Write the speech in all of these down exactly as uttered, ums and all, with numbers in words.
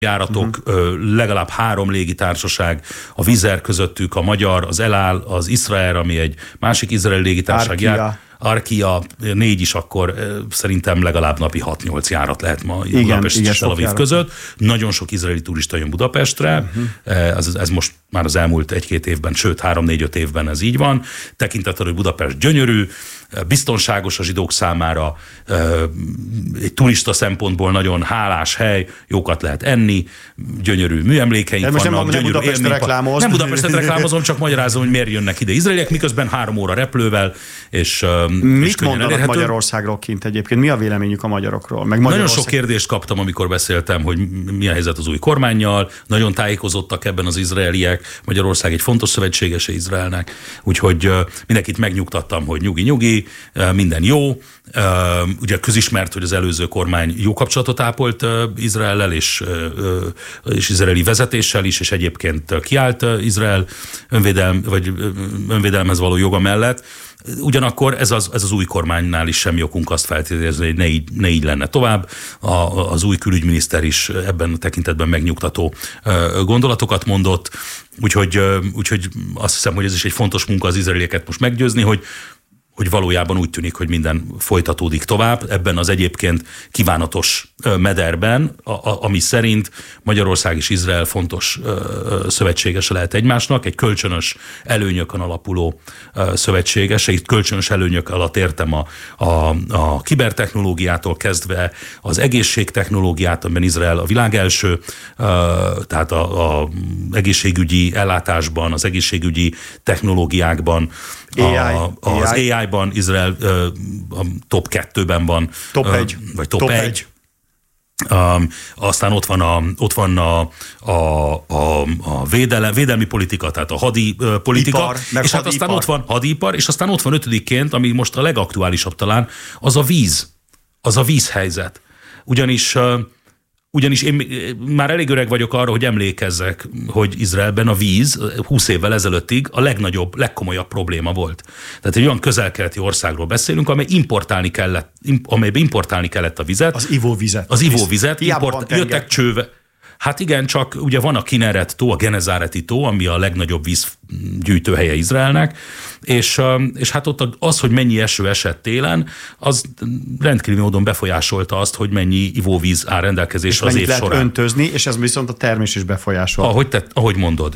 járatok, uh-huh. legalább három légitársaság, a Wizz Air közöttük, a magyar, az El Al, az Israel, ami egy másik izraeli légitársaság jár. Arkia, négy is, akkor szerintem legalább napi hat-nyolc járat lehet ma igen, Budapest és Tel Aviv között. Nagyon sok izraeli turista jön Budapestre, uh-huh. ez, ez most már az elmúlt egy-két évben, sőt három-négy-öt évben ez így van. Tekintettel, hogy Budapest gyönyörű, biztonságos a zsidók számára, egy turista szempontból nagyon hálás hely, jókat lehet enni, gyönyörű műemlékeink most vannak. Nem, nem Budapestet reklámoz. Nem Budapestet reklámozom, csak magyarázom, hogy miért jönnek ide izraeliek, miközben három óra repülővel, és Mit és mondanak elérhető. Magyarországról kint egyébként? Mi a véleményük a magyarokról? Meg Nagyon sok kérdést kaptam, amikor beszéltem, hogy mi a helyzet az új kormánnyal. Nagyon tájékozottak ebben az izraeliek. Magyarország egy fontos szövetségese Izraelnek. Úgyhogy mindenkit megnyugtattam, hogy nyugi-nyugi, minden jó. Ugye közismert, hogy az előző kormány jó kapcsolatot ápolt Izraellel és, és izraeli vezetéssel is, és egyébként kiállt Izrael önvédelm, vagy önvédelemhez való joga mellett. Ugyanakkor ez az, ez az új kormánynál is semmi okunk azt feltételezni, hogy ne így, ne így lenne tovább. A, az új külügyminiszter is ebben a tekintetben megnyugtató gondolatokat mondott, úgyhogy, úgyhogy azt hiszem, hogy ez is egy fontos munka az izraelieket most meggyőzni, hogy hogy valójában úgy tűnik, hogy minden folytatódik tovább ebben az egyébként kívánatos mederben, a, a, ami szerint Magyarország és Izrael fontos ö, szövetségese lehet egymásnak, egy kölcsönös előnyökön alapuló ö, szövetségese. Itt kölcsönös előnyök alatt értem a, a, a kibertechnológiától kezdve az egészségtechnológiát, amiben Izrael a világ első, ö, tehát a, a egészségügyi ellátásban, az egészségügyi technológiákban, á i, a, az á i-ban Izrael ö, a top kettőben van. Top ö, egy. Vagy top, top egy. egy. Um, aztán ott van a, ott van a, a, a, a védelem, védelmi politika, tehát a hadi uh, politika, ipar, és hát aztán ott van hadipar, és aztán ott van ötödikként, ami most a legaktuálisabb talán, az a víz, az a vízhelyzet. Ugyanis uh, Ugyanis én már elég öreg vagyok arra, hogy emlékezzek, hogy Izraelben a víz húsz évvel ezelőttig a legnagyobb, legkomolyabb probléma volt. Tehát egy olyan közel-keleti országról beszélünk, amely importálni kellett, amelybe importálni kellett a vizet. Az ivóvizet. Az ivóvizet. Import, jöttek csőve. Hát igen, csak ugye van a Kineret tó, a Genezáreti tó, ami a legnagyobb vízgyűjtőhelye Izraelnek, és, és hát ott az, hogy mennyi eső esett télen, az rendkívül módon befolyásolta azt, hogy mennyi ivóvíz áll rendelkezésre az év során. Lehet öntözni, és ez viszont a termés is befolyásol. Ahogy, te, ahogy mondod.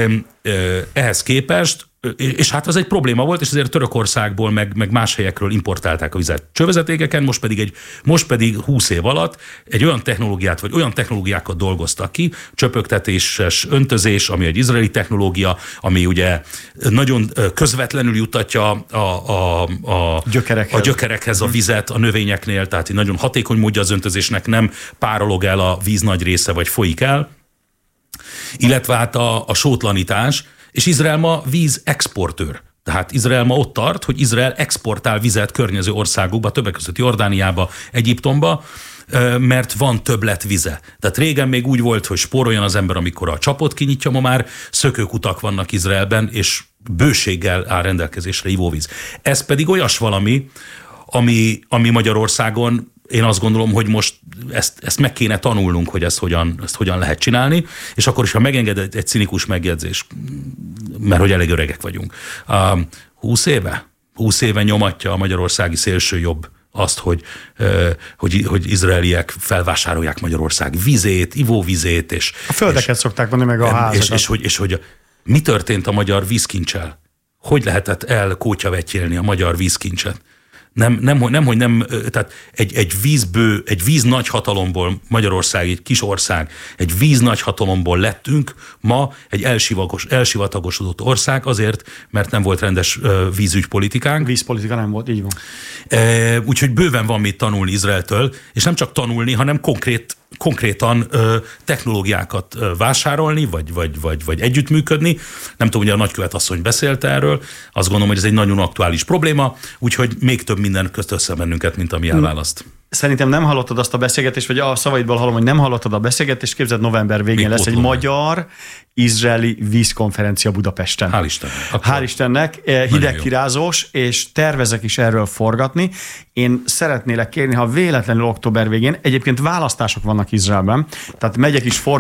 Ehhez képest, és hát az egy probléma volt, és azért Törökországból, meg, meg más helyekről importálták a vizet csővezetékeken, most pedig, egy, most pedig húsz év alatt egy olyan technológiát, vagy olyan technológiákat dolgoztak ki, csöpögtetéses öntözés, ami egy izraeli technológia, ami ugye nagyon közvetlenül juttatja a, a, a, gyökerekhez. a gyökerekhez a vizet a növényeknél, tehát egy nagyon hatékony módja az öntözésnek, nem párolog el a víz nagy része, vagy folyik el. Illetve hát a, a sótlanítás, és Izrael ma víz exportőr. Tehát Izrael ma ott tart, hogy Izrael exportál vizet környező országokba, többek között Jordániába, Egyiptomba, mert van többlet vize. Tehát régen még úgy volt, hogy spóroljon az ember, amikor a csapot kinyitja, ma már szökőkutak vannak Izraelben, és bőséggel áll rendelkezésre ivóvíz. Ez pedig olyas valami, ami, ami Magyarországon én azt gondolom, hogy most ezt, ezt meg kéne tanulnunk, hogy ezt hogyan, ezt hogyan lehet csinálni, és akkor is, ha megenged egy, egy cinikus megjegyzés, mert hogy elég öregek vagyunk. húsz éve? húsz éve nyomatja a magyarországi szélsőjobb azt, hogy, hogy, hogy izraeliek felvásárolják Magyarország vizét, ivóvizét, és... A földeket és, szokták mondani, meg a házakat. És, és, hogy, és hogy mi történt a magyar vízkincsel? Hogy lehetett elkótyavetjélni a magyar vízkincset? Nem, nem, nem, hogy nem, tehát egy, egy vízbő, egy víz nagyhatalomból, Magyarország egy kis ország, egy víz nagyhatalomból lettünk ma egy elsivatagosodott ország azért, mert nem volt rendes vízügypolitikánk. Vízpolitika nem volt, így van. Úgyhogy bőven van mit tanulni Izraeltől, és nem csak tanulni, hanem konkrét konkrétan ö, technológiákat ö, vásárolni, vagy, vagy, vagy, vagy együttműködni. Nem tudom, ugye a nagykövet asszony beszélt erről, azt gondolom, hogy ez egy nagyon aktuális probléma, úgyhogy még több minden közt össze bennünket, mint ami elválaszt. Szerintem nem hallottad azt a beszélgetést, vagy a szavaidból hallom, hogy nem hallottad a beszélgetést, képzeld, november végén még lesz egy magyar-izraeli vízkonferencia Budapesten. Hál' Istennek. Hál' Istennek, hidegkirázós, és tervezek is erről forgatni. Én szeretnélek kérni, ha véletlenül október végén, egyébként választások vannak Izraelben, tehát megyek is forgatni,